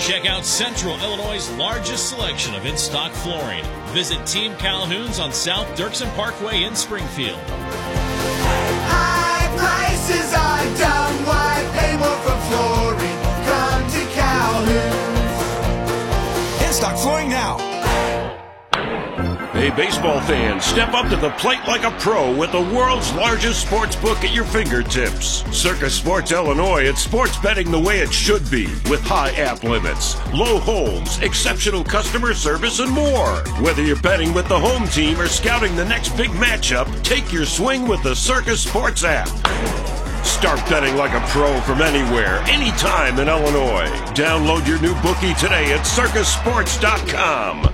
Check out Central Illinois' largest selection of in-stock flooring. Visit Team Calhoun's on South Dirksen Parkway in Springfield. High prices are dumb. Why pay more for flooring? Come to Calhoun's. In-stock flooring now. Hey, baseball fans, step up to the plate like a pro with the world's largest sports book at your fingertips. Circus Sports Illinois, it's sports betting the way it should be, with high app limits, low holds, exceptional customer service, and more. Whether you're betting with the home team or scouting the next big matchup, take your swing with the Circus Sports app. Start betting like a pro from anywhere, anytime in Illinois. Download your new bookie today at circusports.com.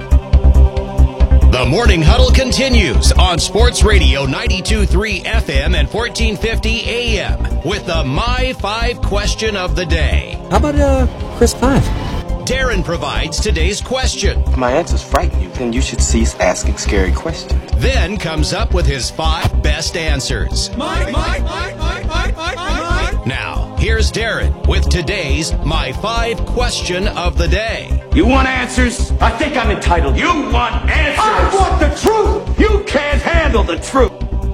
The Morning Huddle continues on Sports Radio 92.3 FM and 1450 AM with the My 5 question of the day. How about Chris 5? Darren provides today's question. If my answers frighten you, then you should cease asking scary questions. Then comes up with his 5 best answers. Now, here's Darren with today's My 5 question of the day. You want answers? I think I'm entitled. You want answers? I want the truth! You can't handle the truth!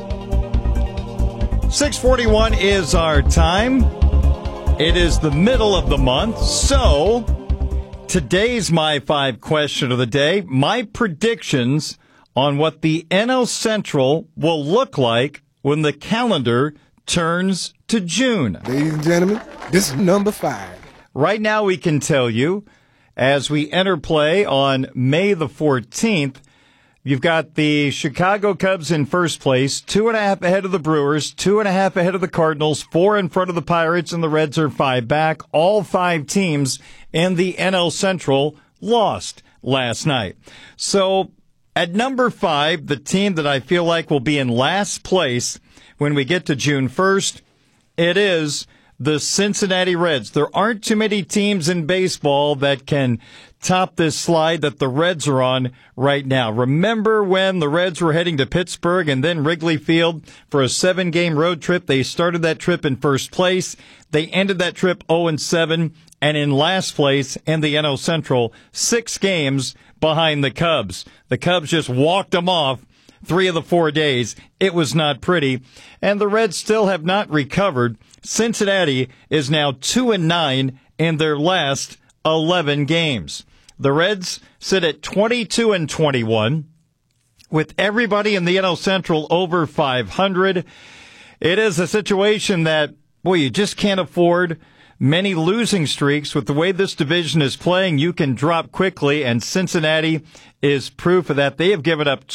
6:41 is our time. It is the middle of the month, so today's My 5 question of the day, my predictions on what the NL Central will look like when the calendar turns to June. Ladies and gentlemen, this is number 5. Right now we can tell you, as we enter play on May the 14th, you've got the Chicago Cubs in first place, 2.5 ahead of the Brewers, 2.5 ahead of the Cardinals, 4 in front of the Pirates, and the Reds are 5 back. All 5 teams in the NL Central lost last night. So at number 5, the team that I feel like will be in last place when we get to June 1st, it is the Cincinnati Reds. There aren't too many teams in baseball that can top this slide that the Reds are on right now. Remember when the Reds were heading to Pittsburgh and then Wrigley Field for a 7-game road trip? They started that trip in first place. They ended that trip 0-7 and in last place in the NL Central, 6 games behind the Cubs. The Cubs just walked them off 3 of the 4 days. It was not pretty. And the Reds still have not recovered. Cincinnati is now 2-9 in their last 11 games. The Reds sit at 22-21 with everybody in the NL Central over 500. It is a situation that, boy, you just can't afford many losing streaks. With the way this division is playing, you can drop quickly, and Cincinnati is proof of that. They have given up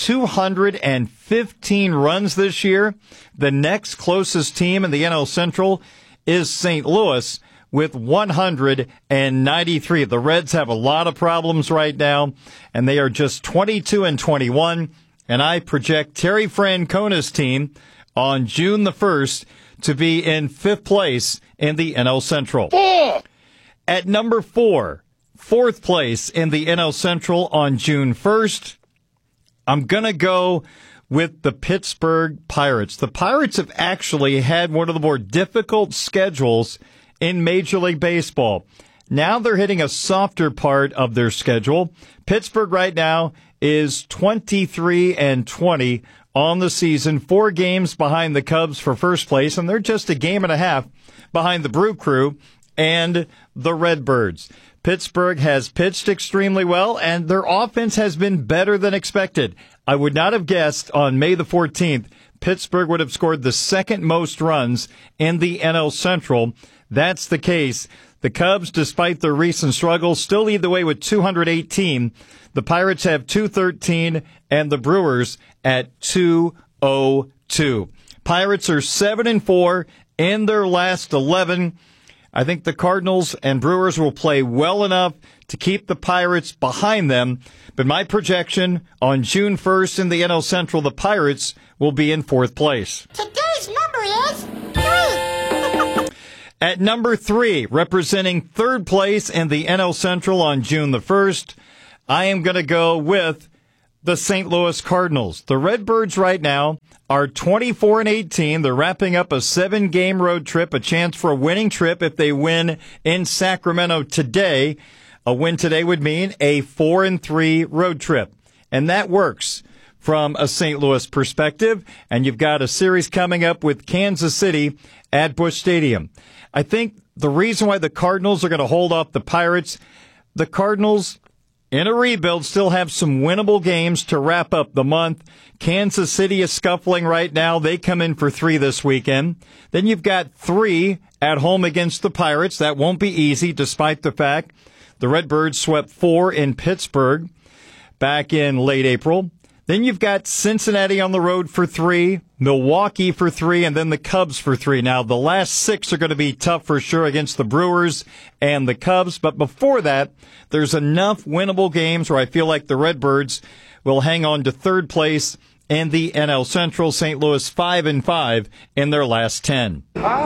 215 runs this year. The next closest team in the NL Central is St. Louis with 193. The Reds have a lot of problems right now, and they are just 22-21. And I project Terry Francona's team on June the 1st to be in 5th place in the NL Central. At number 4, 4th place in the NL Central on June 1st, I'm going to go with the Pittsburgh Pirates. The Pirates have actually had one of the more difficult schedules in Major League Baseball. Now they're hitting a softer part of their schedule. Pittsburgh right now is 23-20 on the season, 4 games behind the Cubs for first place, and they're just a game and a half behind the Brew Crew and the Redbirds. Pittsburgh has pitched extremely well, and their offense has been better than expected. I would not have guessed on May the 14th Pittsburgh would have scored the second most runs in the NL Central. That's the case. The Cubs, despite their recent struggles, still lead the way with 218. The Pirates have 213, and the Brewers at 202. Pirates are 7-4 in their last 11. I think the Cardinals and Brewers will play well enough to keep the Pirates behind them. But my projection on June 1st in the NL Central, the Pirates will be in 4th place. Today's number is 3. At number 3, representing 3rd place in the NL Central on June the 1st, I am going to go with the St. Louis Cardinals. The Redbirds right now are 24-18. They're wrapping up a 7-game road trip, a chance for a winning trip if they win in Sacramento today. A win today would mean a 4-3 road trip. And that works from a St. Louis perspective. And you've got a series coming up with Kansas City at Busch Stadium. I think the reason why the Cardinals are going to hold off the Pirates, the Cardinals in a rebuild still have some winnable games to wrap up the month. Kansas City is scuffling right now. They come in for 3 this weekend. Then you've got 3 at home against the Pirates. That won't be easy, despite the fact the Redbirds swept 4 in Pittsburgh back in late April. Then you've got Cincinnati on the road for 3, Milwaukee for 3, and then the Cubs for 3. Now, the last 6 are going to be tough for sure against the Brewers and the Cubs. But before that, there's enough winnable games where I feel like the Redbirds will hang on to 3rd place in the NL Central. St. Louis 5-5 in their last 10.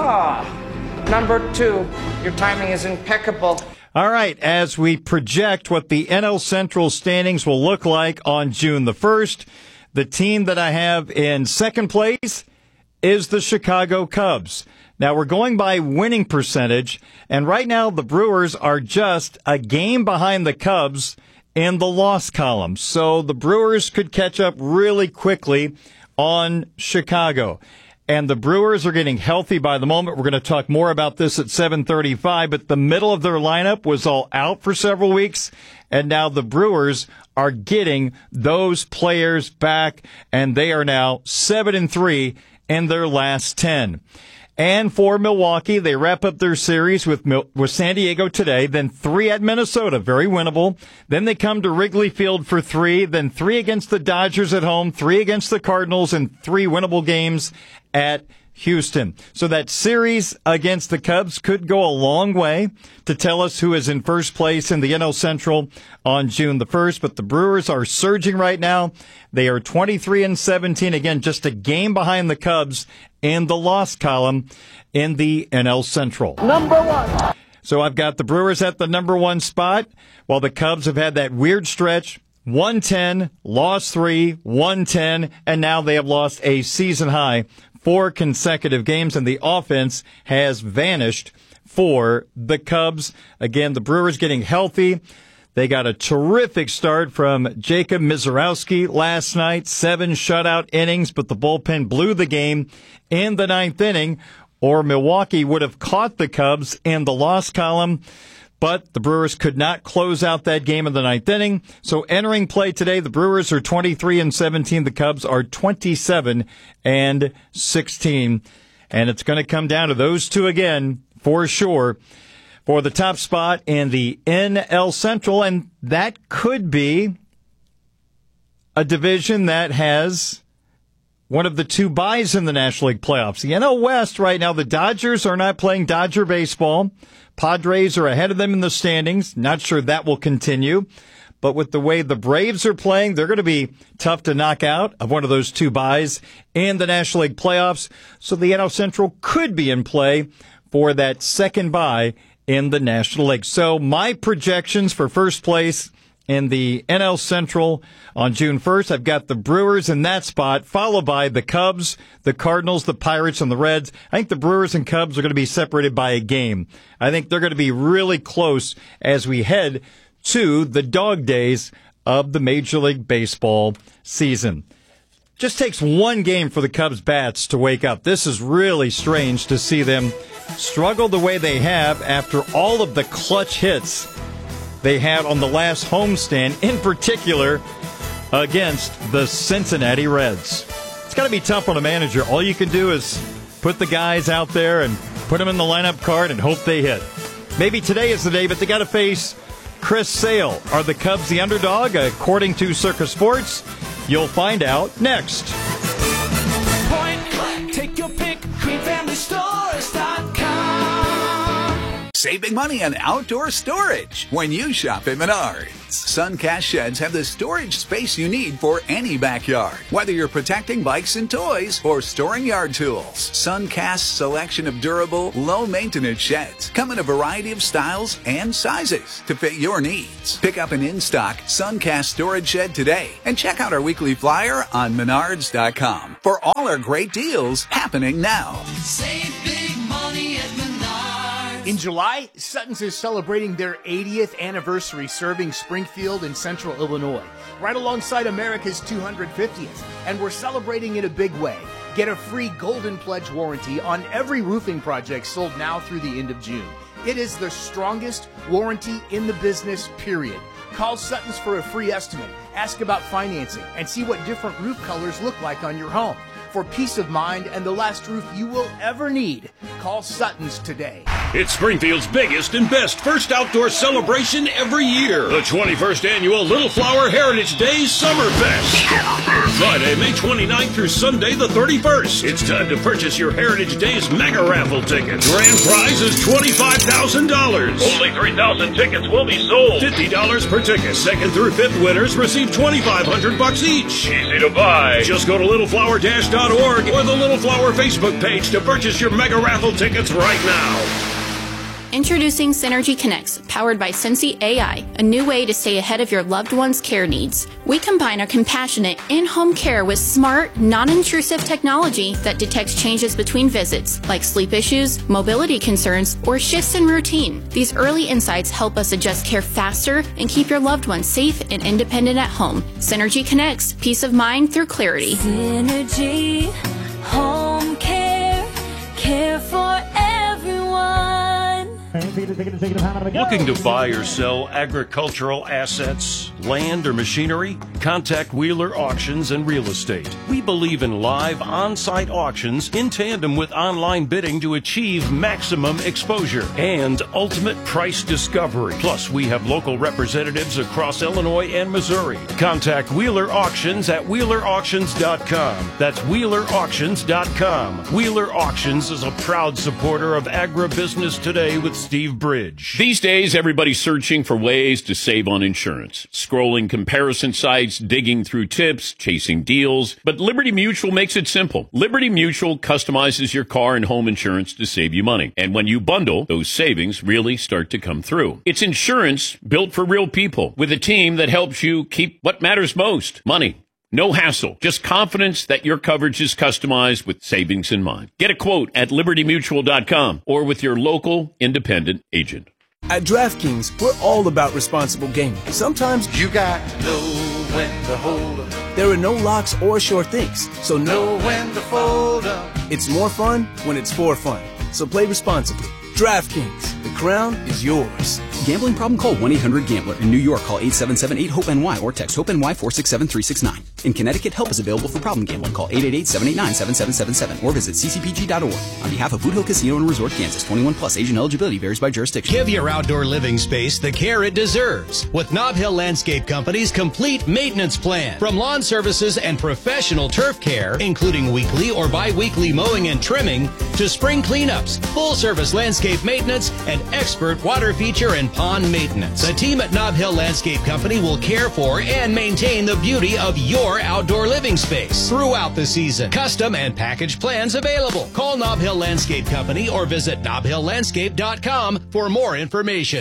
Number 2. Your timing is impeccable. All right, as we project what the NL Central standings will look like on June the 1st, the team that I have in 2nd place is the Chicago Cubs. Now, we're going by winning percentage, and right now the Brewers are just a game behind the Cubs in the loss column. So the Brewers could catch up really quickly on Chicago. And the Brewers are getting healthy by the moment. We're going to talk more about this at 7:35, but the middle of their lineup was all out for several weeks, and now the Brewers are getting those players back, and they are now 7-3 in their last 10. And for Milwaukee, they wrap up their series with San Diego today, then 3 at Minnesota, very winnable. Then they come to Wrigley Field for 3, then 3 against the Dodgers at home, 3 against the Cardinals, and 3 winnable games at Houston. So that series against the Cubs could go a long way to tell us who is in first place in the NL Central on June the 1st. But the Brewers are surging right now. They are 23-17. Again, just a game behind the Cubs in the loss column in the NL Central. Number 1. So I've got the Brewers at the number 1 spot, while the Cubs have had that weird stretch. 110, lost 3, 110, and now they have lost a season high 4 consecutive games, and the offense has vanished for the Cubs. Again, the Brewers getting healthy. They got a terrific start from Jacob Misiorowski last night, 7 shutout innings, but the bullpen blew the game in the 9th inning, or Milwaukee would have caught the Cubs in the loss column. But the Brewers could not close out that game in the 9th inning. So entering play today, the Brewers are 23-17. The Cubs are 27-16. And it's going to come down to those two again, for sure, for the top spot in the NL Central. And that could be a division that has one of the 2 byes in the National League playoffs. The NL West right now, the Dodgers are not playing Dodger baseball. Padres are ahead of them in the standings. Not sure that will continue. But with the way the Braves are playing, they're going to be tough to knock out of one of those 2 byes in the National League playoffs. So the NL Central could be in play for that second bye in the National League. So my projections for first place in the NL Central on June 1st, I've got the Brewers in that spot, followed by the Cubs, the Cardinals, the Pirates, and the Reds. I think the Brewers and Cubs are going to be separated by a game. I think they're going to be really close as we head to the dog days of the Major League Baseball season. Just takes one game for the Cubs bats to wake up. This is really strange to see them struggle the way they have after all of the clutch hits they had on the last homestand, in particular against the Cincinnati Reds. It's got to be tough on a manager. All you can do is put the guys out there and put them in the lineup card and hope they hit. Maybe today is the day, but they got to face Chris Sale. Are the Cubs the underdog? According to Circa Sports, you'll find out next. Point, take your pick, QueenFamilyStores.com. saving money on outdoor storage when you shop at Menards. Suncast sheds have the storage space you need for any backyard. Whether you're protecting bikes and toys or storing yard tools, Suncast's selection of durable, low-maintenance sheds come in a variety of styles and sizes to fit your needs. Pick up an in-stock Suncast storage shed today and check out our weekly flyer on Menards.com for all our great deals happening now. Save big money at Menards. In July, Sutton's is celebrating their 80th anniversary serving Springfield and Central Illinois, right alongside America's 250th, and we're celebrating in a big way. Get a free Golden Pledge warranty on every roofing project sold now through the end of June. It is the strongest warranty in the business, period. Call Sutton's for a free estimate, ask about financing, and see what different roof colors look like on your home. For peace of mind and the last roof you will ever need, call Sutton's today. It's Springfield's biggest and best first outdoor celebration every year. The 21st Annual Little Flower Heritage Days Summerfest. Friday, May 29th through Sunday, the 31st. It's time to purchase your Heritage Days mega raffle ticket. Grand prize is $25,000. Only 3,000 tickets will be sold. $50 per ticket. Second through fifth winners receive $2,500 each. Easy to buy. Just go to littleflower-org or the Little Flower Facebook page to purchase your mega raffle tickets right now. Introducing Synergy Connects, powered by Sensi AI, a new way to stay ahead of your loved one's care needs. We combine our compassionate in-home care with smart, non-intrusive technology that detects changes between visits, like sleep issues, mobility concerns, or shifts in routine. These early insights help us adjust care faster and keep your loved ones safe and independent at home. Synergy Connects, peace of mind through clarity. Synergy, home care, care for everyone. Looking to buy or sell agricultural assets, land, or machinery? Contact Wheeler Auctions and Real Estate. We believe in live on-site auctions in tandem with online bidding to achieve maximum exposure and ultimate price discovery. Plus, we have local representatives across Illinois and Missouri. Contact Wheeler Auctions at WheelerAuctions.com. That's WheelerAuctions.com. Wheeler Auctions is a proud supporter of Agribusiness Today with Steve Bridge. These days, everybody's searching for ways to save on insurance. Scrolling comparison sites, digging through tips, chasing deals. But Liberty Mutual makes it simple. Liberty Mutual customizes your car and home insurance to save you money. And when you bundle, those savings really start to come through. It's insurance built for real people with a team that helps you keep what matters most, money. No hassle, just confidence that your coverage is customized with savings in mind. Get a quote at libertymutual.com or with your local independent agent. At DraftKings, we're all about responsible gaming. Sometimes you got to know when to hold up. There are no locks or sure things, so know when to fold up. It's more fun when it's for fun, so play responsibly. DraftKings, the crown is yours. Gambling problem? Call 1-800-GAMBLER. In New York, call 877-8-HOPE-NY or text HOPE-NY 467-369. In Connecticut, help is available for problem gambling. Call 888-789-7777 or visit ccpg.org. On behalf of Boot Hill Casino and Resort, Kansas, 21 plus, age and eligibility varies by jurisdiction. Give your outdoor living space the care it deserves with Nob Hill Landscape Company's complete maintenance plan. From lawn services and professional turf care, including weekly or bi-weekly mowing and trimming, to spring cleanups, full-service landscape maintenance, and expert water feature and pond maintenance. The team at Nob Hill Landscape Company will care for and maintain the beauty of your outdoor living space throughout the season. Custom and package plans available. Call Nob Hill Landscape Company or visit nobhilllandscape.com for more information.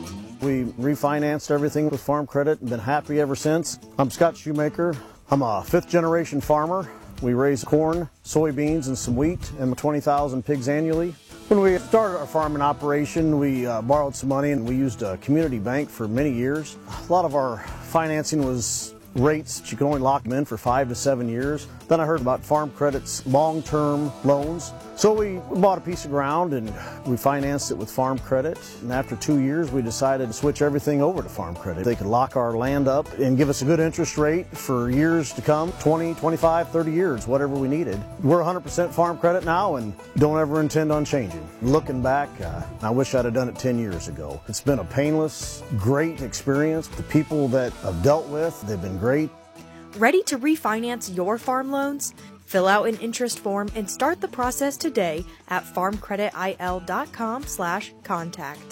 We refinanced everything with Farm Credit and been happy ever since. I'm Scott Shoemaker. I'm a fifth-generation farmer. We raise corn, soybeans, and some wheat and 20,000 pigs annually. When we started our farming operation, we borrowed some money and we used a community bank for many years. A lot of our financing was rates that you can only lock them in for 5 to 7 years. Then I heard about Farm Credit's long-term loans. So we bought a piece of ground and we financed it with Farm Credit. And after 2 years, we decided to switch everything over to Farm Credit. They could lock our land up and give us a good interest rate for years to come, 20, 25, 30 years, whatever we needed. We're 100% Farm Credit now and don't ever intend on changing. Looking back, I wish I'd have done it 10 years ago. It's been a painless, great experience. The people that I've dealt with, they've been great. Ready to refinance your farm loans? Fill out an interest form and start the process today at farmcreditil.com/contact.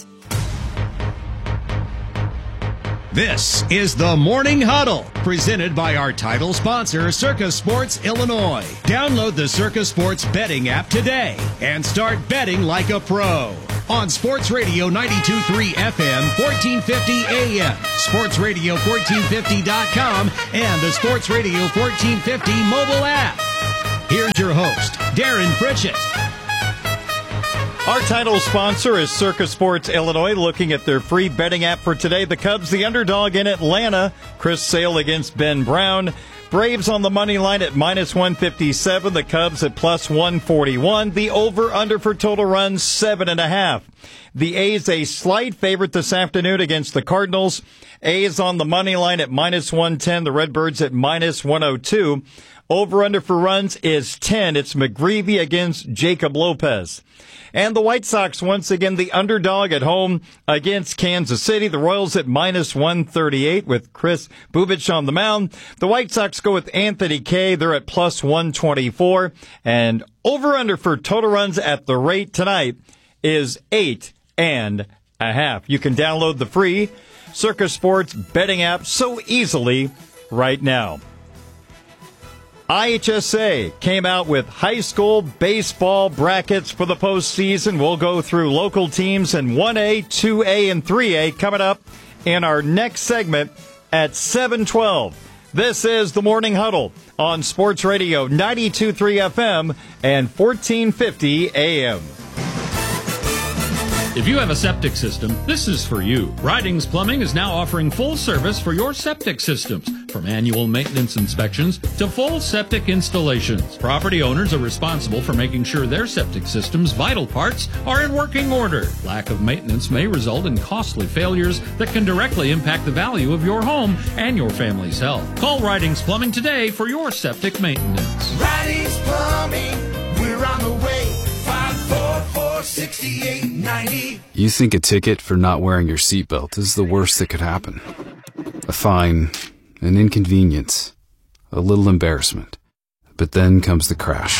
This is the Morning Huddle, presented by our title sponsor, Circa Sports Illinois. Download the Circa Sports betting app today and start betting like a pro. On Sports Radio 92.3 FM, 1450 AM, sportsradio1450.com, and the Sports Radio 1450 mobile app. Here's your host, Darren Pritchett. Our title sponsor is Circa Sports Illinois. Looking at their free betting app for today, the Cubs, the underdog in Atlanta. Chris Sale against Ben Brown. Braves on the money line at minus 157. The Cubs at plus 141. The over-under for total runs, 7.5. The A's a slight favorite this afternoon against the Cardinals. A's on the money line at minus 110. The Redbirds at minus 102. Over-under for runs is 10. It's McGreevy against Jacob Lopez. And the White Sox, once again, the underdog at home against Kansas City. The Royals at minus 138 with Chris Bubich on the mound. The White Sox go with Anthony Kay. They're at plus 124. And over-under for total runs at the rate tonight is 8.5. You can download the free Circa Sports betting app so easily right now. IHSA came out with high school baseball brackets for the postseason. We'll go through local teams in 1A, 2A, and 3A coming up in our next segment at 7:12. This is the Morning Huddle on Sports Radio 92.3 FM and 1450 AM. If you have a septic system, this is for you. Ridings Plumbing is now offering full service for your septic systems, from annual maintenance inspections to full septic installations. Property owners are responsible for making sure their septic system's vital parts are in working order. Lack of maintenance may result in costly failures that can directly impact the value of your home and your family's health. Call Ridings Plumbing today for your septic maintenance. Ridings Plumbing, we're on the way. 544-6890. You think a ticket for not wearing your seatbelt is the worst that could happen. A fine, an inconvenience, a little embarrassment. But then comes the crash.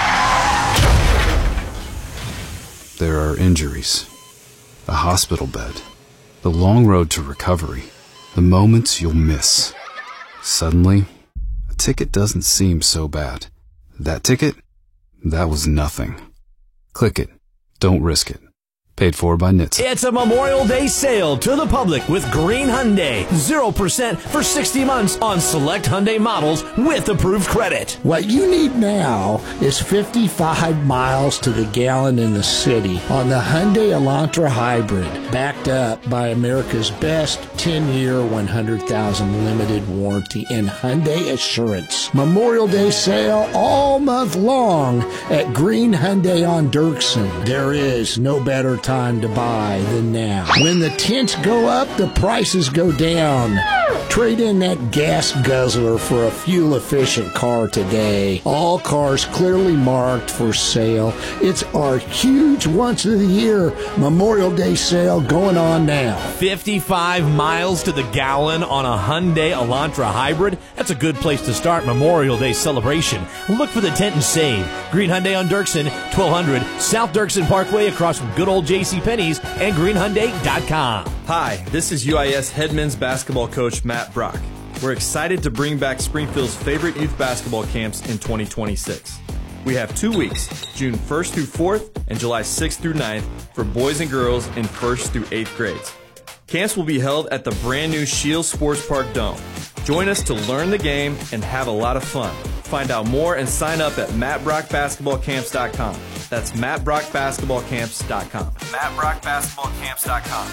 There are injuries, a hospital bed, the long road to recovery, the moments you'll miss. Suddenly, a ticket doesn't seem so bad. That ticket? That was nothing. Click it. Don't risk it. Paid for by NHTSA. It's a Memorial Day sale to the public with Green Hyundai. 0% for 60 months on select Hyundai models with approved credit. What you need now is 55 miles to the gallon in the city on the Hyundai Elantra Hybrid, backed up by America's best 10-year, 100,000 limited warranty and Hyundai Assurance. Memorial Day sale all month long at Green Hyundai on Dirksen. There is no better time to buy than now. When the tents go up, the prices go down. Trade in that gas guzzler for a fuel-efficient car today. All cars clearly marked for sale. It's our huge once-of-the-year Memorial Day sale going on now. 55 miles to the gallon on a Hyundai Elantra Hybrid? That's a good place to start Memorial Day celebration. Look for the tent and save. Green Hyundai on Dirksen, 1200 South Dirksen Parkway across from good old JCPenney's and greenhyundai.com. Hi, this is UIS head men's basketball coach Matt Brock. We're excited to bring back Springfield's favorite youth basketball camps in 2026. We have 2 weeks, June 1st through 4th and July 6th through 9th, for boys and girls in 1st through 8th grades. Camps will be held at the brand new Shields Sports Park Dome. Join us to learn the game and have a lot of fun. Find out more and sign up at mattbrockbasketballcamps.com. That's mattbrockbasketballcamps.com. mattbrockbasketballcamps.com.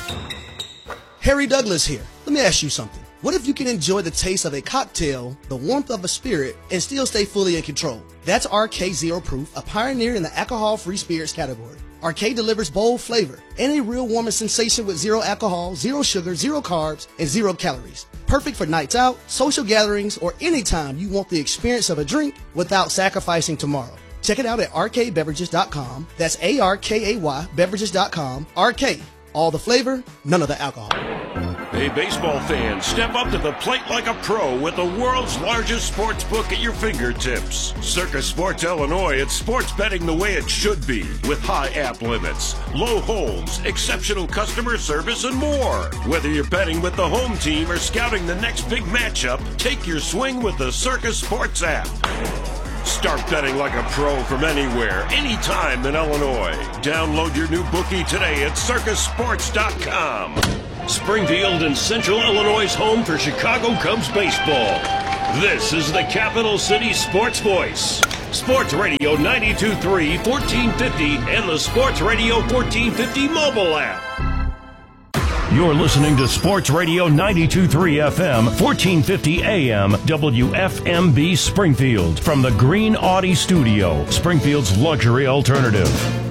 Harry Douglas here. Let me ask you something. What if you can enjoy the taste of a cocktail, the warmth of a spirit, and still stay fully in control? That's RK Zero Proof, a pioneer in the alcohol-free spirits category. RK delivers bold flavor and a real warming sensation with zero alcohol, zero sugar, zero carbs, and 0 calories. Perfect for nights out, social gatherings, or anytime you want the experience of a drink without sacrificing tomorrow. Check it out at rkbeverages.com. That's ARKAY beverages.com. RK, all the flavor, none of the alcohol. Hey, baseball fans, step up to the plate like a pro with the world's largest sports book at your fingertips. Circus Sports Illinois, it's sports betting the way it should be, with high app limits, low holds, exceptional customer service, and more. Whether you're betting with the home team or scouting the next big matchup, take your swing with the Circus Sports app. Start betting like a pro from anywhere, anytime in Illinois. Download your new bookie today at circusports.com. Springfield and Central Illinois' home for Chicago Cubs baseball. This is the Capital City Sports Voice. Sports Radio 92.3, 1450, and the Sports Radio 1450 mobile app. You're listening to Sports Radio 92.3 FM, 1450 AM, WFMB Springfield, from the Green Audi Studio, Springfield's luxury alternative.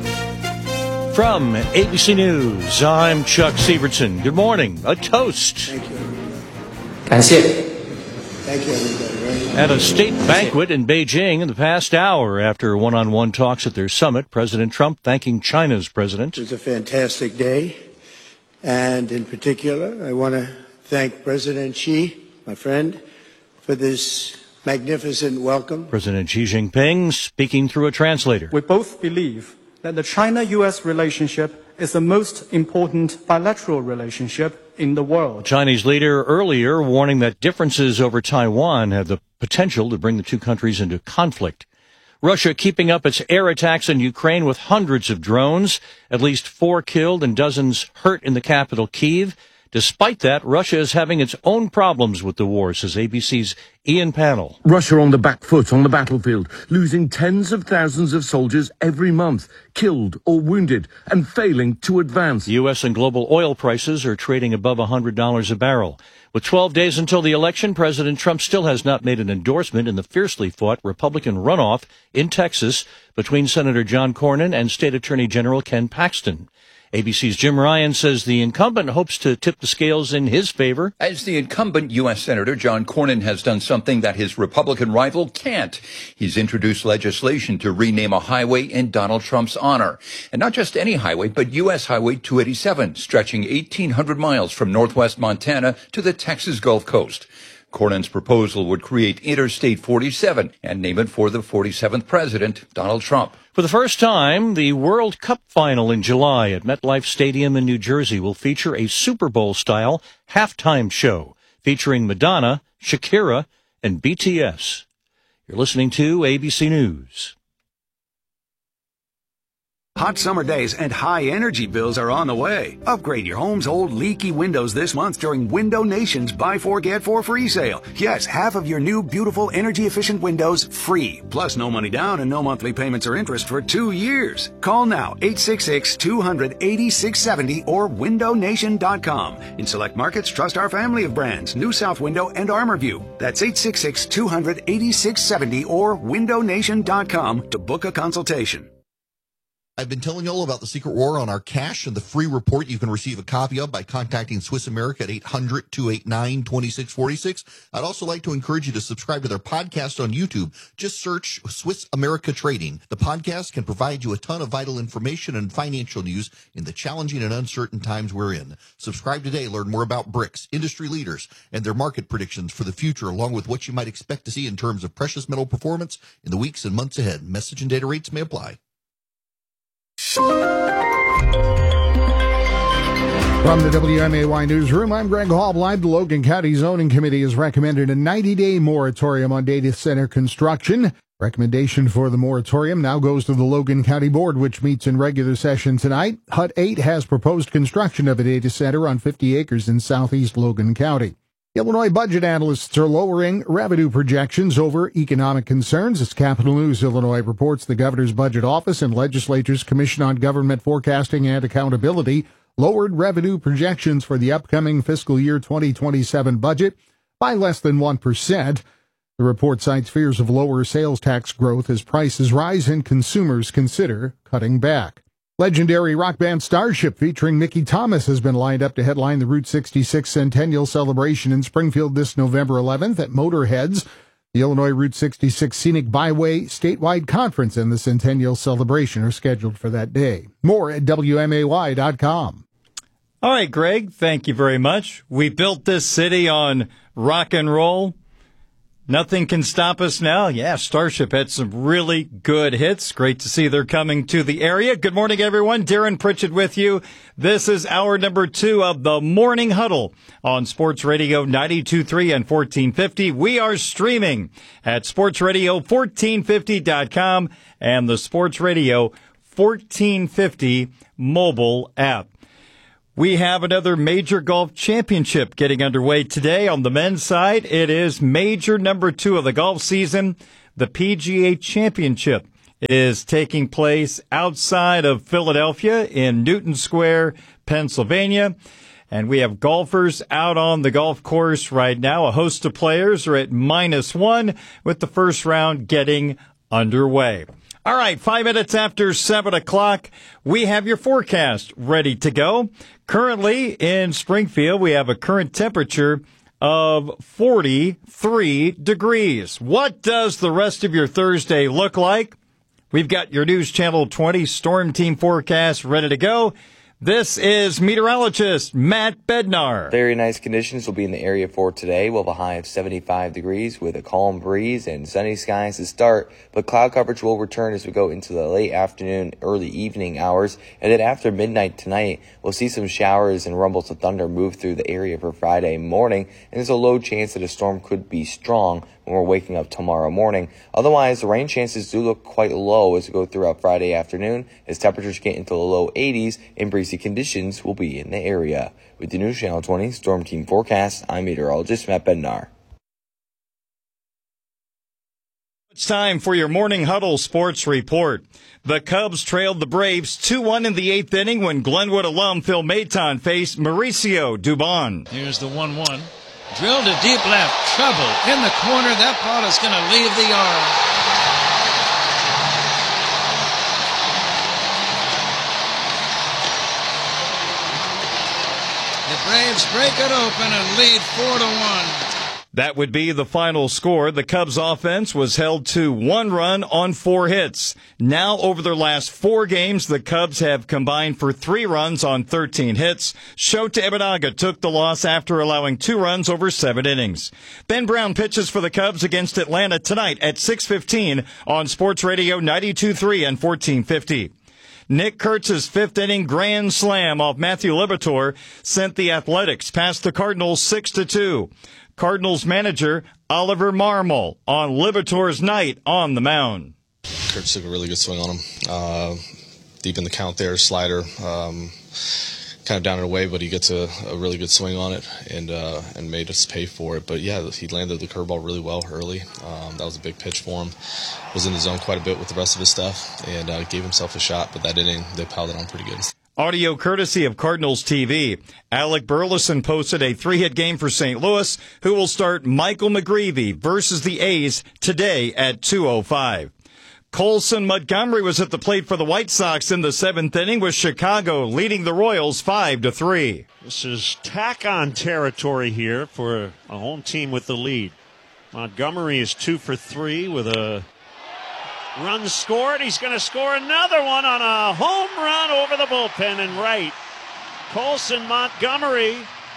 From ABC News, I'm Chuck Sievertson. Good morning. A toast. Thank you. 感谢. Thank you, everybody. At a state banquet in Beijing in the past hour after one-on-one talks at their summit, President Trump thanking China's president. It was a fantastic day. And in particular, I want to thank President Xi, my friend, for this magnificent welcome. President Xi Jinping speaking through a translator. We both believe that the China-U.S. relationship is the most important bilateral relationship in the world. Chinese leader earlier warning that differences over Taiwan have the potential to bring the two countries into conflict. Russia keeping up its air attacks in Ukraine with hundreds of drones, at least 4 killed and dozens hurt in the capital, Kyiv. Despite that, Russia is having its own problems with the war, says ABC's Ian Pannell. Russia on the back foot on the battlefield, losing tens of thousands of soldiers every month, killed or wounded, and failing to advance. U.S. and global oil prices are trading above $100 a barrel. With 12 days until the election, President Trump still has not made an endorsement in the fiercely fought Republican runoff in Texas between Senator John Cornyn and State Attorney General Ken Paxton. ABC's Jim Ryan says the incumbent hopes to tip the scales in his favor. As the incumbent U.S. Senator, John Cornyn has done something that his Republican rival can't. He's introduced legislation to rename a highway in Donald Trump's honor. And not just any highway, but U.S. Highway 287, stretching 1,800 miles from northwest Montana to the Texas Gulf Coast. Cornyn's proposal would create Interstate 47 and name it for the 47th president, Donald Trump. For the first time, the World Cup final in July at MetLife Stadium in New Jersey will feature a Super Bowl-style halftime show featuring Madonna, Shakira, and BTS. You're listening to ABC News. Hot summer days and high energy bills are on the way. Upgrade your home's old leaky windows this month during Window Nation's Buy 4 Get 4 free sale. Yes, half of your new beautiful energy efficient windows free. Plus no money down and no monthly payments or interest for 2 years. Call now 866-200-8670 or windownation.com. In select markets, trust our family of brands, New South Window and ArmorView. That's 866-200-8670 or windownation.com to book a consultation. I've been telling you all about the secret war on our cash and the free report you can receive a copy of by contacting Swiss America at 800-289-2646. I'd also like to encourage you to subscribe to their podcast on YouTube. Just search Swiss America Trading. The podcast can provide you a ton of vital information and financial news in the challenging and uncertain times we're in. Subscribe today. Learn more about BRICS, industry leaders, and their market predictions for the future, along with what you might expect to see in terms of precious metal performance in the weeks and months ahead. Message and data rates may apply. From the WMAY Newsroom, I'm Greg Hall. The Logan County Zoning Committee has recommended a 90-day moratorium on data center construction. Recommendation for the moratorium now goes to the Logan County Board, which meets in regular session tonight. HUD 8 has proposed construction of a data center on 50 acres in southeast Logan County. Illinois budget analysts are lowering revenue projections over economic concerns. As Capital News Illinois reports, the governor's budget office and legislature's Commission on Government Forecasting and Accountability lowered revenue projections for the upcoming fiscal year 2027 budget by less than 1%. The report cites fears of lower sales tax growth as prices rise and consumers consider cutting back. Legendary rock band Starship featuring Mickey Thomas has been lined up to headline the Route 66 Centennial Celebration in Springfield this November 11th at Motorhead's. The Illinois Route 66 Scenic Byway statewide conference and the Centennial Celebration are scheduled for that day. More at WMAY.com. All right, Greg, thank you very much. We built this city on rock and roll. Nothing can stop us now. Yeah, Starship had some really good hits. Great to see they're coming to the area. Good morning, everyone. Darren Pritchett with you. This is hour number 2 of the Morning Huddle on Sports Radio 92.3 and 1450. We are streaming at sportsradio1450.com and the Sports Radio 1450 mobile app. We have another major golf championship getting underway today. On the men's side, it is major number 2 of the golf season. The PGA Championship is taking place outside of Philadelphia in Newton Square, Pennsylvania. And we have golfers out on the golf course right now. A host of players are at -1 with the first round getting underway. All right, 5 minutes after 7 o'clock, we have your forecast ready to go. Currently in Springfield, we have a current temperature of 43 degrees. What does the rest of your Thursday look like? We've got your News Channel 20 Storm Team forecast ready to go. This is meteorologist Matt Bednar. Very nice conditions will be in the area for today. We'll have a high of 75 degrees with a calm breeze and sunny skies to start, but cloud coverage will return as we go into the late afternoon, early evening hours. And then after midnight tonight, we'll see some showers and rumbles of thunder move through the area for Friday morning, and there's a low chance that a storm could be strong when we're waking up tomorrow morning. Otherwise, the rain chances do look quite low as we go throughout Friday afternoon, as temperatures get into the low 80s and breezy conditions will be in the area. With the News Channel 20 Storm Team forecast, I'm meteorologist Matt Bednar. It's time for your Morning Huddle Sports Report. The Cubs trailed the Braves 2-1 in the 8th inning when Glenwood alum Phil Maton faced Mauricio Dubon. Here's the 1-1. Drilled to deep left. Trouble in the corner. That ball is going to leave the yard. The Braves break it open and lead 4-1. That would be the final score. The Cubs offense was held to 1 run on 4 hits. Now, over their last 4 games, the Cubs have combined for 3 runs on 13 hits. Shota Imanaga took the loss after allowing 2 runs over 7 innings. Ben Brown pitches for the Cubs against Atlanta tonight at 6:15 on Sports Radio 92.3 and 1450. Nick Kurtz's 5th inning grand slam off Matthew Liberatore sent the Athletics past the Cardinals 6-2. Cardinals manager Oliver Marmol on Liberatore's night on the mound. Kurtz took a really good swing on him. Deep in the count there, slider, kind of down and away, but he gets a really good swing on it and made us pay for it. But yeah, he landed the curveball really well early. That was a big pitch for him. Was in the zone quite a bit with the rest of his stuff and gave himself a shot. But that inning, they piled it on pretty good. Audio courtesy of Cardinals TV. Alec Burleson posted a 3-hit game for St. Louis, who will start Michael McGreevy versus the A's today at 2:05. Colson Montgomery was at the plate for the White Sox in the 7th inning, with Chicago leading the Royals 5-3. This is tack-on territory here for a home team with the lead. Montgomery is 2 for 3 with a run scored. He's going to score another one on a home run over the bullpen and right. Colson Montgomery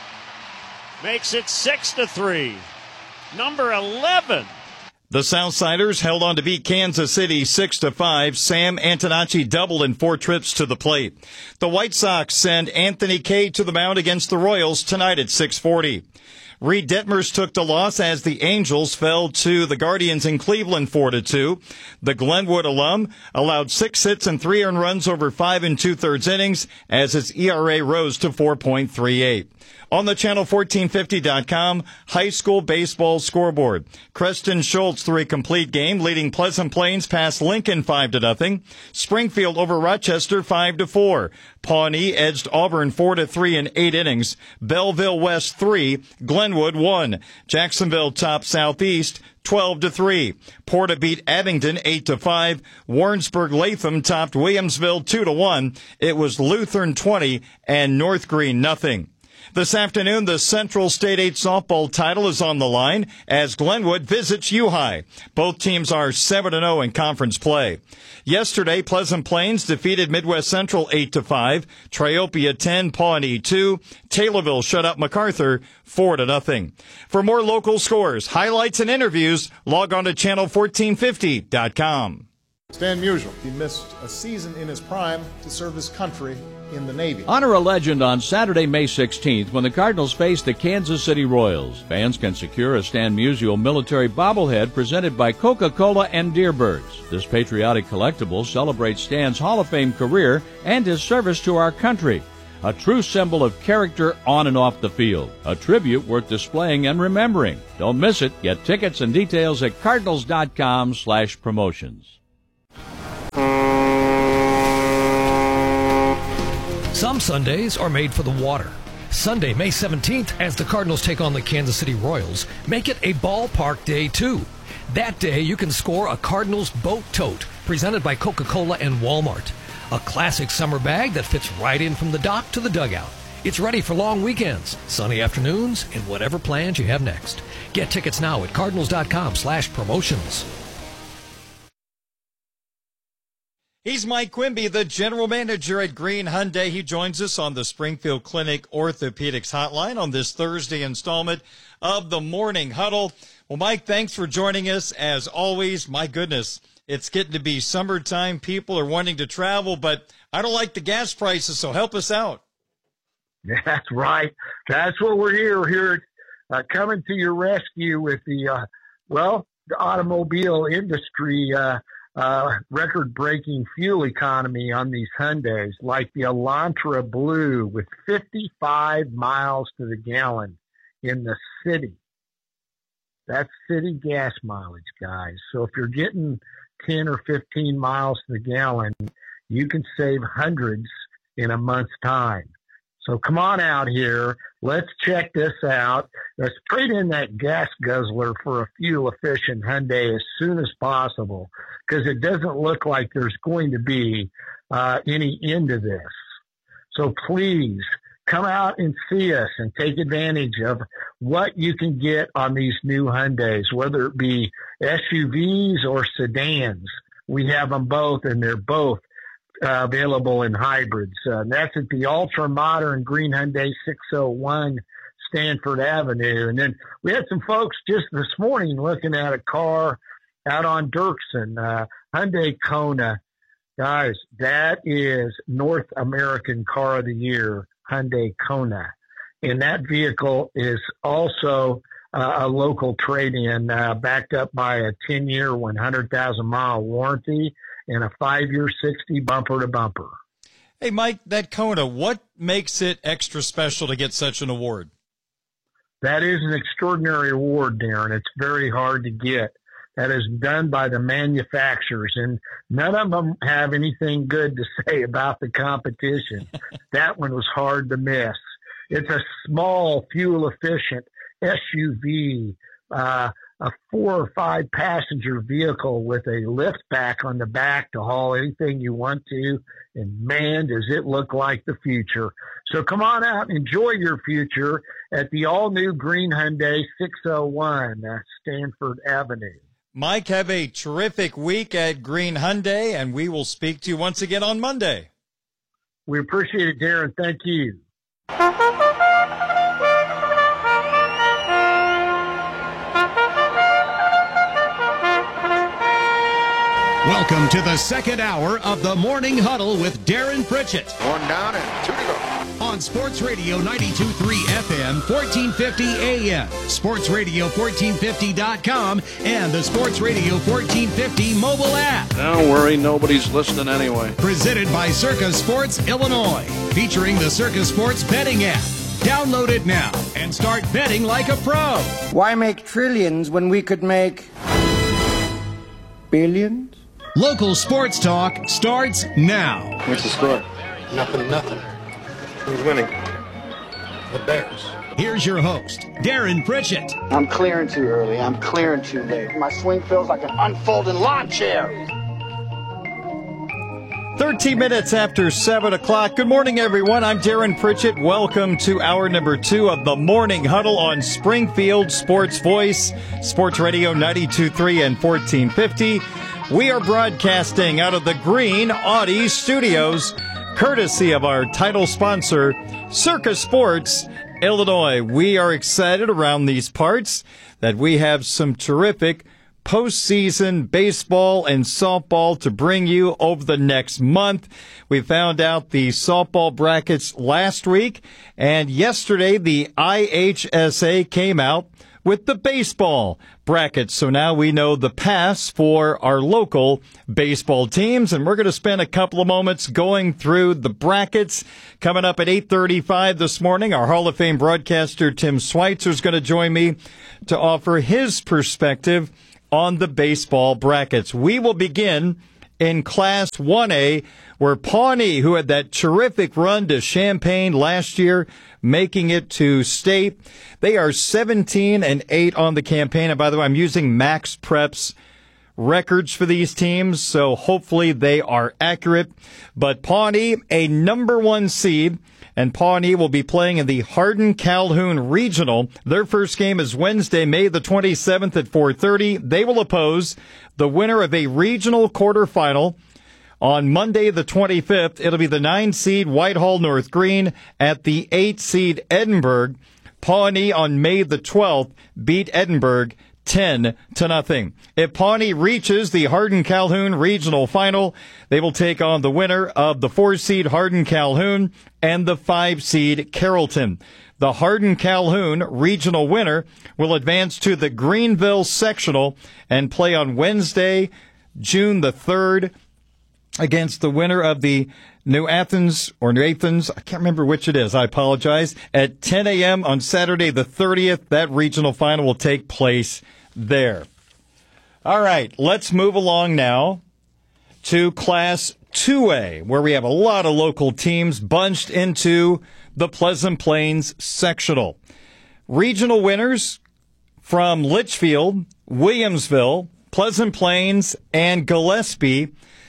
makes it 6-3. Number 11. The Southsiders held on to beat Kansas City 6-5. Sam Antonacci doubled in 4 trips to the plate. The White Sox send Anthony Kay to the mound against the Royals tonight at 6:40. Reed Detmers took the loss as the Angels fell to the Guardians in Cleveland 4-2. The Glenwood alum allowed 6 hits and 3 earned runs over 5 2/3 innings as his ERA rose to 4.38. On the Channel 1450.com high school baseball scoreboard, Creston Schultz threw a complete game, leading Pleasant Plains past Lincoln 5-0. Springfield over Rochester 5-4. Pawnee edged Auburn 4-3 in 8 innings. Belleville West 3, Glenwood 1. Jacksonville topped Southeast 12-3. Porta beat Abingdon 8-5. Warrensburg Latham topped Williamsville 2-1. It was Lutheran 20 and North Green 0. This afternoon, the Central State 8 softball title is on the line as Glenwood visits U-High. Both teams are 7-0 in conference play. Yesterday, Pleasant Plains defeated Midwest Central 8-5, Triopia 10, Pawnee 2, Taylorville shut out MacArthur 4-0. For more local scores, highlights, and interviews, log on to channel1450.com. Stan Musial, he missed a season in his prime to serve his country in the Navy. Honor a legend on Saturday, May 16th when the Cardinals face the Kansas City Royals. Fans can secure a Stan Musial military bobblehead presented by Coca-Cola and Deerbirds. This patriotic collectible celebrates Stan's Hall of Fame career and his service to our country. A true symbol of character on and off the field. A tribute worth displaying and remembering. Don't miss it. Get tickets and details at cardinals.com/promotions. Some Sundays are made for the water. Sunday, May 17th, as the Cardinals take on the Kansas City Royals, make it a ballpark day, too. That day, you can score a Cardinals boat tote presented by Coca-Cola and Walmart. A classic summer bag that fits right in from the dock to the dugout. It's ready for long weekends, sunny afternoons, and whatever plans you have next. Get tickets now at cardinals.com/promotions. He's Mike Quimby, the general manager at Green Hyundai. He joins us on the Springfield Clinic Orthopedics Hotline on this Thursday installment of the Morning Huddle. Well, Mike, thanks for joining us. As always, my goodness, it's getting to be summertime. People are wanting to travel, but I don't like the gas prices, so help us out. That's right. That's what we're here. We're here coming to your rescue with the automobile industry record-breaking fuel economy on these Hyundais, like the Elantra Blue with 55 miles to the gallon in the city. That's city gas mileage, guys. So if you're getting 10 or 15 miles to the gallon, you can save hundreds in a month's time. So come on out here. Let's check this out. Let's trade in that gas guzzler for a fuel-efficient Hyundai as soon as possible, because it doesn't look like there's going to be any end to this. So please come out and see us and take advantage of what you can get on these new Hyundais, whether it be SUVs or sedans. We have them both, and they're both available in hybrids. That's at the ultra-modern Green Hyundai 601 Stanford Avenue. And then we had some folks just this morning looking at a car out on Dirksen, Hyundai Kona. Guys, that is North American Car of the Year, Hyundai Kona. And that vehicle is also a local trade-in backed up by a 10-year, 100,000-mile warranty and a 5-year, 60 bumper-to-bumper. Hey, Mike, that Kona, what makes it extra special to get such an award? That is an extraordinary award, Darren. It's very hard to get. That is done by the manufacturers, and none of them have anything good to say about the competition. That one was hard to miss. It's a small, fuel-efficient SUV, a 4 or 5 passenger vehicle with a lift back on the back to haul anything you want to. And man, does it look like the future. So come on out and enjoy your future at the all new Green Hyundai 601 Stanford Avenue. Mike, have a terrific week at Green Hyundai, and we will speak to you once again on Monday. We appreciate it, Darren. Thank you. Welcome to the second hour of the Morning Huddle with Darren Pritchett. 1 down and 2 to go. On Sports Radio 92.3 FM, 1450 AM, sportsradio1450.com, and the Sports Radio 1450 mobile app. Don't worry, nobody's listening anyway. Presented by Circa Sports Illinois, featuring the Circa Sports betting app. Download it now and start betting like a pro. Why make trillions when we could make billions? Local sports talk starts now. What's the score? 0-0. Who's winning? The Bears. Here's your host, Darren Pritchett. I'm clearing too early. I'm clearing too late. My swing feels like an unfolding lawn chair. 13 minutes after 7 o'clock. Good morning, everyone. I'm Darren Pritchett. Welcome to hour number 2 of the Morning Huddle on Springfield Sports Voice, Sports Radio 92.3 and 1450. We are broadcasting out of the Green Audi Studios, courtesy of our title sponsor, Circus Sports Illinois. We are excited around these parts that we have some terrific postseason baseball and softball to bring you over the next month. We found out the softball brackets last week, and yesterday the IHSA came out with the baseball brackets. So now we know the paths for our local baseball teams, and we're going to spend a couple of moments going through the brackets. Coming up at 8:35 this morning, our Hall of Fame broadcaster Tim Schweitzer is going to join me to offer his perspective on the baseball brackets. We will begin in Class 1A, where Pawnee, who had that terrific run to Champaign last year, making it to state. They are 17-8 on the campaign. And by the way, I'm using Max Prep's records for these teams, so hopefully they are accurate. But Pawnee, a number 1 seed, and Pawnee will be playing in the Hardin-Calhoun Regional. Their first game is Wednesday, May the 27th at 4:30. They will oppose the winner of a regional quarterfinal on Monday the 25th. It'll be the 9-seed Whitehall North Green at the 8-seed Edinburgh. Pawnee on May the 12th beat Edinburgh 10-0. If Pawnee reaches the Hardin-Calhoun Regional Final, they will take on the winner of the 4-seed Hardin-Calhoun and the 5-seed Carrollton. The Hardin-Calhoun regional winner will advance to the Greenville Sectional and play on Wednesday, June the 3rd, against the winner of the New Athens, I can't remember which it is, I apologize, at 10 a.m. on Saturday the 30th. That regional final will take place there. All right, let's move along now to Class 2A, where we have a lot of local teams bunched into the Pleasant Plains Sectional. Regional winners from Litchfield, Williamsville, Pleasant Plains, and Gillespie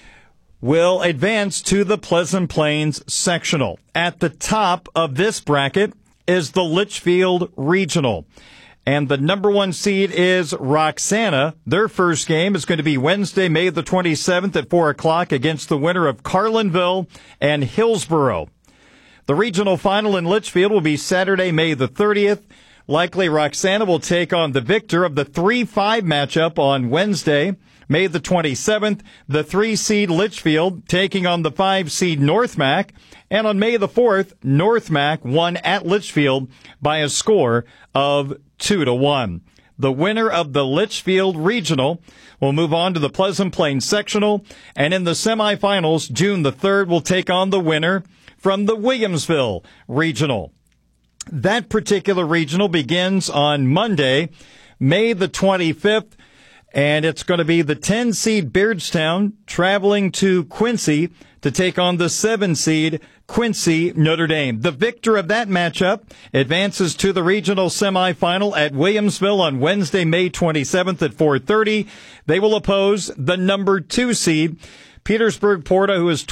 will advance to the Pleasant Plains Sectional. At the top of this bracket is the Litchfield Regional. And the number 1 seed is Roxana. Their first game is going to be Wednesday, May the 27th at 4 o'clock against the winner of Carlinville and Hillsboro. The regional final in Litchfield will be Saturday, May the 30th. Likely Roxana will take on the victor of the 3-5 matchup on Wednesday, May the 27th, the 3-seed Litchfield taking on the 5-seed North Mac. And on May the 4th, North Mac won at Litchfield by a score of 2-1. The winner of the Litchfield Regional will move on to the Pleasant Plains Sectional. And in the semifinals, June the 3rd, will take on the winner from the Williamsville Regional. That particular regional begins on Monday, May the 25th. And it's going to be the 10-seed Beardstown traveling to Quincy to take on the 7-seed Quincy Notre Dame. The victor of that matchup advances to the regional semifinal at Williamsville on Wednesday, May 27th at 4:30. They will oppose the number 2 seed Petersburg Porta, who is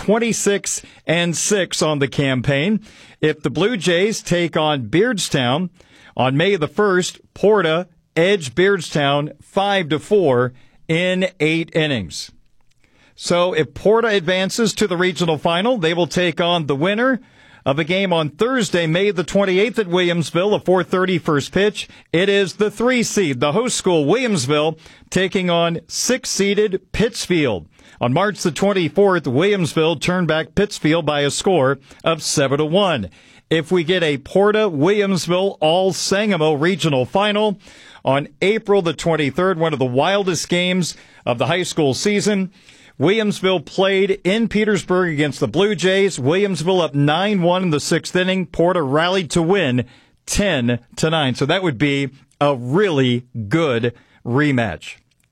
26-6 on the campaign. If the Blue Jays take on Beardstown on May the 1st, Porta edge Beardstown 5-4 in 8 innings. So if Porta advances to the regional final, they will take on the winner of a game on Thursday, May the 28th at Williamsville, a 4:30 first pitch. It is the 3 seed, the host school Williamsville, taking on 6-seeded Pittsfield. On March the 24th, Williamsville turned back Pittsfield by a score of 7-1. If we get a Porta-Williamsville All-Sangamo regional final on April the 23rd, one of the wildest games of the high school season, Williamsville played in Petersburg against the Blue Jays. Williamsville up 9-1 in the 6th inning. Porta rallied to win 10-9. So that would be a really good rematch.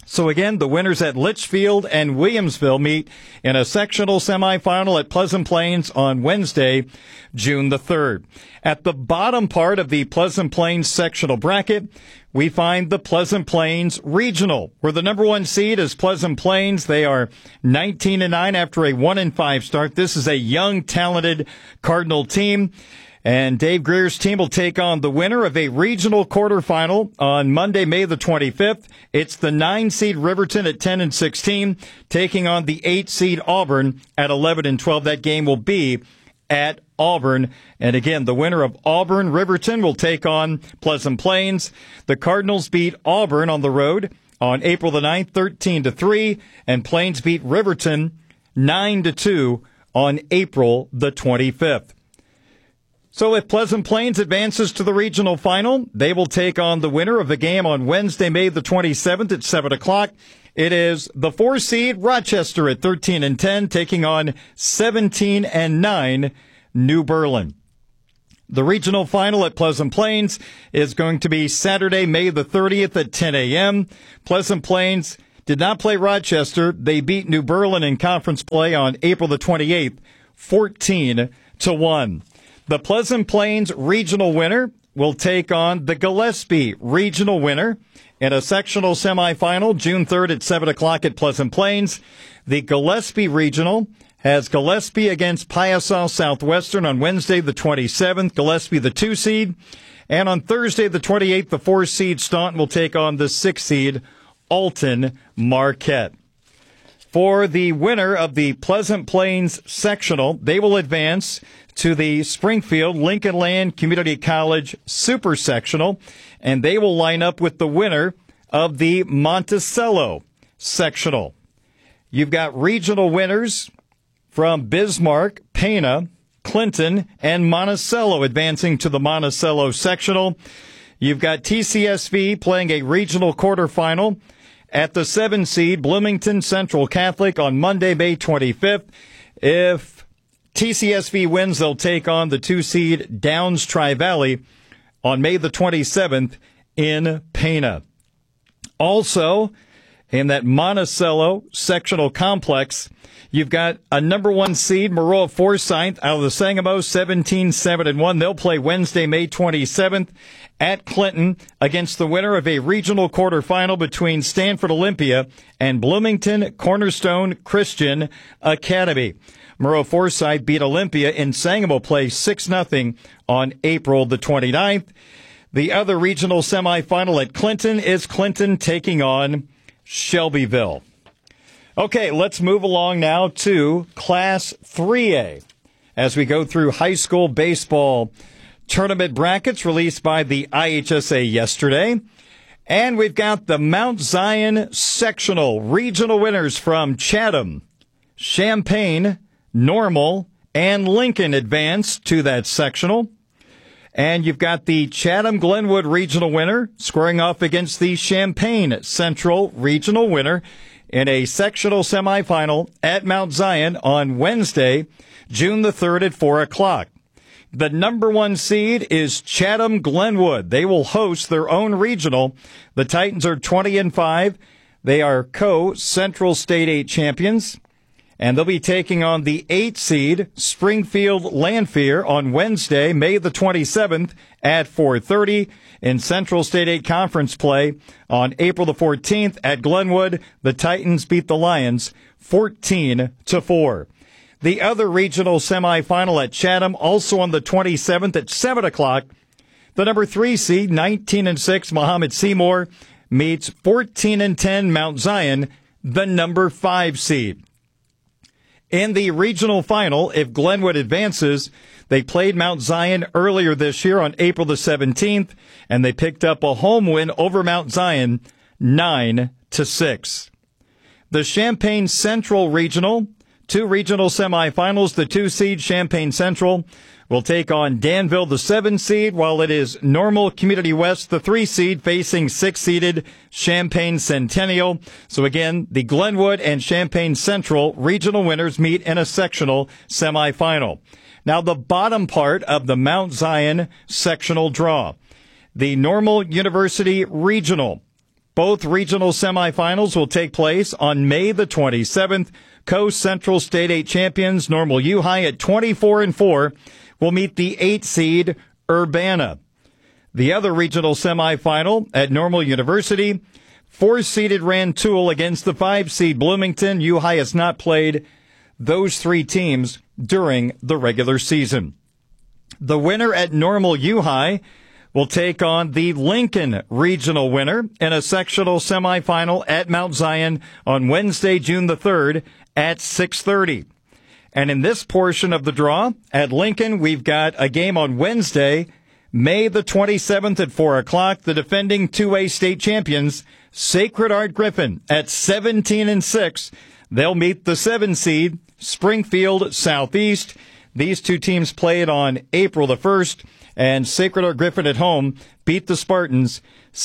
So again, the winners at Litchfield and Williamsville meet in a sectional semifinal at Pleasant Plains on Wednesday, June the 3rd. At the bottom part of the Pleasant Plains sectional bracket, we find the Pleasant Plains Regional, where the number 1 seed is Pleasant Plains. They are 19-9 after a 1-5 start. This is a young, talented Cardinal team. And Dave Greer's team will take on the winner of a regional quarterfinal on Monday, May the 25th. It's the 9-seed Riverton at 10-16, taking on the 8-seed Auburn at 11-12. That game will be at Auburn. And again, the winner of Auburn Riverton will take on Pleasant Plains. The Cardinals beat Auburn on the road on April the 9th, 13-3, and Plains beat Riverton 9-2 on April the 25th. So if Pleasant Plains advances to the regional final, they will take on the winner of the game on Wednesday, May the 27th at 7 o'clock. It is the 4-seed Rochester at 13-10, taking on 17-9 New Berlin. The regional final at Pleasant Plains is going to be Saturday, May the 30th at 10 a.m. Pleasant Plains did not play Rochester. They beat New Berlin in conference play on April the 28th, 14-1. The Pleasant Plains regional winner will take on the Gillespie regional winner in a sectional semifinal June 3rd at 7 o'clock at Pleasant Plains. The Gillespie regional has Gillespie against Piasaw Southwestern on Wednesday the 27th, Gillespie the 2-seed. And on Thursday the 28th, the 4-seed Staunton will take on the 6-seed Alton Marquette. For the winner of the Pleasant Plains sectional, they will advance to the Springfield Lincoln Land Community College Super Sectional, and they will line up with the winner of the Monticello Sectional. You've got regional winners from Bismarck, Pana, Clinton, and Monticello advancing to the Monticello Sectional. You've got TCSV playing a regional quarterfinal at the 7-seed Bloomington Central Catholic on Monday, May 25th. If TCSV wins, they'll take on the 2-seed Downs Tri-Valley on May the 27th in Pana. Also, in that Monticello sectional complex, you've got a number 1 seed, Maroa Forsyth, out of the Sangamo, 17-7-1. They'll play Wednesday, May 27th at Clinton against the winner of a regional quarterfinal between Stanford Olympia and Bloomington Cornerstone Christian Academy. Maroa Forsyth beat Olympia in Sangamo play 6-0 on April the 29th. The other regional semifinal at Clinton is Clinton taking on Shelbyville. Okay, let's move along now to Class 3A as we go through high school baseball tournament brackets released by the IHSA yesterday. And we've got the Mount Zion sectional regional winners from Chatham, Champaign, Normal, and Lincoln advance to that sectional. And you've got the Chatham-Glenwood regional winner squaring off against the Champaign Central regional winner in a sectional semifinal at Mount Zion on Wednesday, June the 3rd at 4 o'clock. The number 1 seed is Chatham-Glenwood. They will host their own regional. The Titans are 20-5. They are co-Central State 8 champions. And they'll be taking on the 8-seed Springfield Lanphier on Wednesday, May the 27th at 4:30 in Central State 8 Conference play. On April the 14th at Glenwood, the Titans beat the Lions 14-4. The other regional semifinal at Chatham, also on the 27th at 7 o'clock. The number 3 seed, 19-6 Muhammad Seymour, meets 14-10 Mount Zion, the number 5 seed. In the regional final, if Glenwood advances, they played Mount Zion earlier this year on April the 17th, and they picked up a home win over Mount Zion 9-6. The Champaign Central Regional, 2 regional semifinals. The 2 seed Champaign Central will take on Danville, the 7 seed, while it is Normal Community West, the 3 seed, facing 6-seeded Champaign Centennial. So again, the Glenwood and Champaign Central regional winners meet in a sectional semifinal. Now the bottom part of the Mount Zion sectional draw. The Normal University Regional Both regional semifinals will take place on May the 27th. Coast Central State 8 champions Normal U High at 24-4 will meet the 8 seed Urbana. The other regional semifinal at Normal University, 4-seeded Rantoul against the 5-seed Bloomington. U High has not played those 3 teams during the regular season. The winner at Normal U High will take on the Lincoln regional winner in a sectional semifinal at Mount Zion on Wednesday, June the 3rd at 6:30. And in this portion of the draw at Lincoln, we've got a game on Wednesday, May the 27th at 4 o'clock. The defending 2A state champions, Sacred Heart Griffin, at 17-6. They'll meet the 7 seed Springfield Southeast. These two teams played on April the 1st, and Sacred Heart Griffin at home beat the Spartans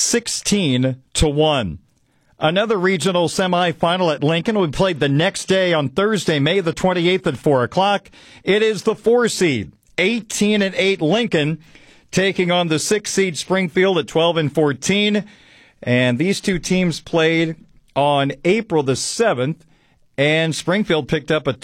16-1. Another regional semifinal at Lincoln will be played the next day on Thursday, May the 28th at 4 o'clock. It is the 4 seed, 18-8 Lincoln, taking on the 6 seed Springfield at 12-14. And these two teams played on April the 7th, and Springfield picked up a